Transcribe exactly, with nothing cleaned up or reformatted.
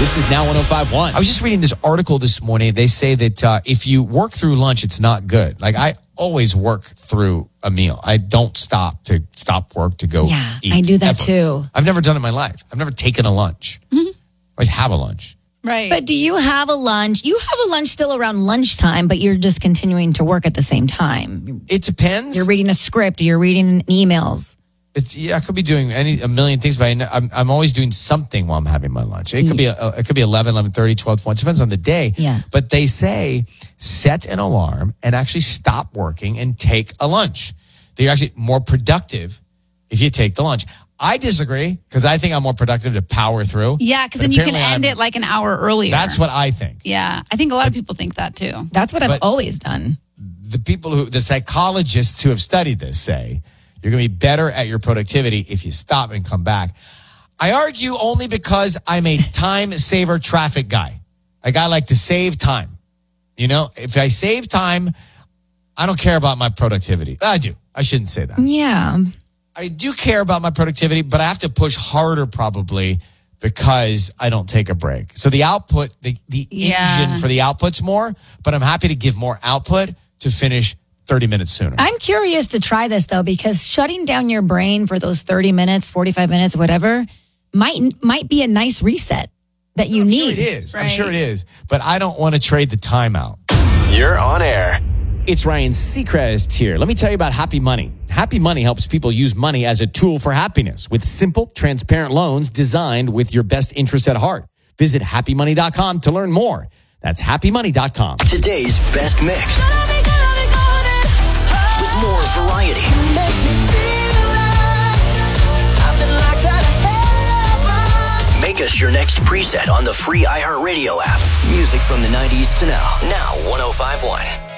This is Now one oh five point one. I was just reading this article this morning. They say that uh, if you work through lunch, it's not good. Like, I always work through a meal. I don't stop to stop work to go Yeah, eat. I do that ever. too. I've never done it in my life. I've never taken a lunch. Mm-hmm. I always have a lunch. Right. But do you have a lunch? You have a lunch still around lunchtime, but you're just continuing to work at the same time. It depends. You're reading a script, you're reading emails. It's yeah, I could be doing any a million things, but I, know- I'm I'm always doing something while I'm having my lunch. It could be a, it could be eleven, eleven thirty, twelve points. Depends on the day. Yeah. But they say set an alarm and actually stop working and take a lunch. That you're actually more productive if you take the lunch. I disagree because I think I'm more productive to power through. Yeah, because But then you can apparently end I'm- it like an hour earlier. That's what I think. Yeah, I think a lot of people think that too. That's what I've But- always done. The people who, the psychologists who have studied this say you're going to be better at your productivity if you stop and come back. I argue only because I'm a time saver traffic guy. Like, I like to save time. You know, if I save time, I don't care about my productivity. I do. I shouldn't say that. Yeah. I do care about my productivity, but I have to push harder probably because I don't take a break. So the output, the, the Yeah. engine for the output's more, but I'm happy to give more output to finish thirty minutes sooner. I'm curious to try this though, because shutting down your brain for those thirty minutes, forty-five minutes, whatever, might might be a nice reset that you I'm need. sure it is. I'm Right. sure it is. But I don't want to trade the time out. You're on air. It's Ryan Seacrest here. Let me tell you about Happy Money. Happy Money helps people use money as a tool for happiness with simple, transparent loans designed with your best interests at heart. Visit happy money dot com to learn more. That's happy money dot com. Today's best mix. With more variety. Make us your next preset on the free iHeartRadio app. Music from the nineties to now. Now one oh five point one.